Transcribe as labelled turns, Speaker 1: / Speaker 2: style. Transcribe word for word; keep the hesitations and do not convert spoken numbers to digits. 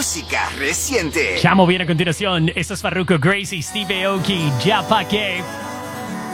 Speaker 1: música reciente.
Speaker 2: Chamo viene a continuación. Esto es Farruko Gracie, Steve Aoki, Ya Pa' Qué.